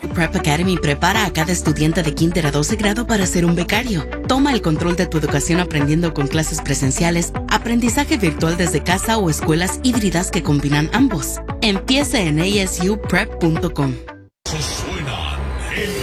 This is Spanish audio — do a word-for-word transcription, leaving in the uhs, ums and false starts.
Prep Academy prepara a cada estudiante de kinder a doce grado para ser un becario. Toma el control de tu educación aprendiendo con clases presenciales, aprendizaje virtual desde casa o escuelas híbridas que combinan ambos. Empieza en a s u prep punto com.